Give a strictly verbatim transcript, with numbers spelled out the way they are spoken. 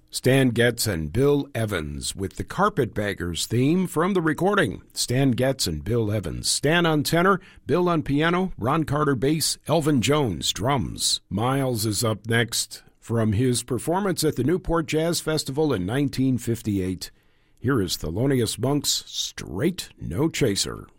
Stan Getz and Bill Evans with the Carpetbaggers theme from the recording. Stan Getz and Bill Evans. Stan on tenor, Bill on piano, Ron Carter bass, Elvin Jones drums. Miles is up next from his performance at the Newport Jazz Festival in nineteen fifty-eight. Here is Thelonious Monk's Straight No Chaser.